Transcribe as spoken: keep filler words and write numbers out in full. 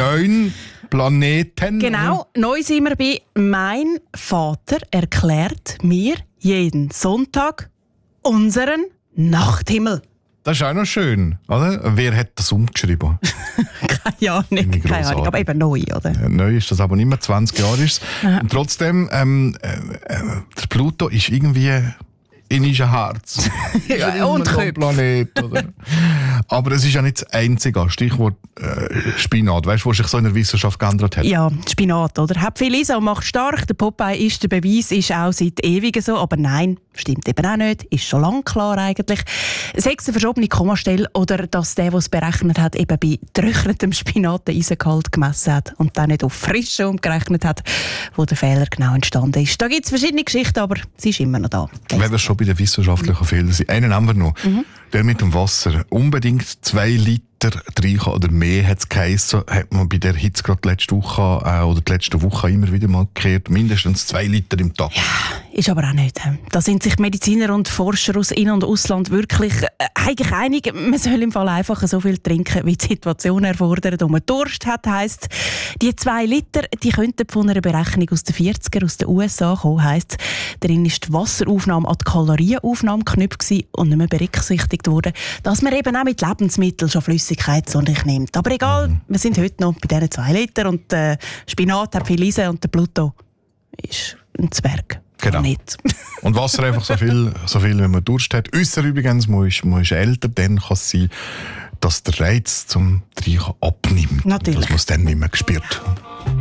neun Planeten. Genau, neu sind wir bei «Mein Vater erklärt mir jeden Sonntag unseren Nachthimmel». Das ist auch noch schön, oder? Wer hat das umgeschrieben? Keine Ahnung, keine Ahnung, aber eben neu, oder? Ja, neu ist das aber nicht mehr, zwanzig Jahre ist es. Und trotzdem, ähm, äh, äh, der Pluto ist irgendwie in unserem Herz. Ja, und Köpfe. Planet, oder? Aber es ist ja nicht das einzige Stichwort äh, Spinat. Weißt du, was sich so in der Wissenschaft geändert hat? Ja, Spinat, oder? Hat viel Eisen und macht stark. Der Popeye ist der Beweis, ist auch seit ewig so. Aber nein, stimmt eben auch nicht. Ist schon lange klar eigentlich. Sechs eine verschobene Kommastelle oder dass der, der es berechnet hat, eben bei getrocknetem Spinat den Eisengehalt gemessen hat und dann nicht auf frischen umgerechnet hat, wo der Fehler genau entstanden ist. Da gibt es verschiedene Geschichten, aber sie ist immer noch da. Wenn wir schon bei den wissenschaftlichen Fehlern sind, einen haben wir noch. Mhm. Der mit dem Wasser. Unbedingt zwei Liter rein oder mehr hat es geheissen, hat man bei der Hitze gerade letzte Woche äh, oder die letzte Woche immer wieder mal gehört. Mindestens zwei Liter im Tag. Ja, ist aber auch nicht. Da sind sich Mediziner und Forscher aus In- und Ausland wirklich äh, eigentlich einig. Man soll im Fall einfach so viel trinken, wie die Situation erfordert und man Durst hat, heisst. Die zwei Liter, die könnten von einer Berechnung aus den vierziger aus den U S A kommen, heisst. Darin ist die Wasseraufnahme an die Kalorienaufnahme geknüpft und nicht mehr berücksichtigt worden, dass man eben auch mit Lebensmitteln schon Flüssigkeit zu sich nimmt. Aber egal, mhm. wir sind heute noch bei diesen zwei Liter und der Spinat hat viel Eisen und der Pluto ist ein Zwerg. Genau. Nicht. Und Wasser einfach so viel, so viel, wenn man Durst hat. Äusser übrigens, man ist, man ist älter, dann kann es sein, dass der Reiz zum Trinken abnimmt. Natürlich. Dass man es dann nicht mehr spürt.